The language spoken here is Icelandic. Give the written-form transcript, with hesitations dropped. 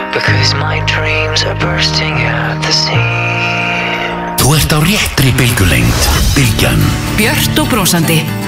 Because my dreams are bursting at the seams. Þú ert á réttri bylgjulengd. Bylgjan. Björt og brosandi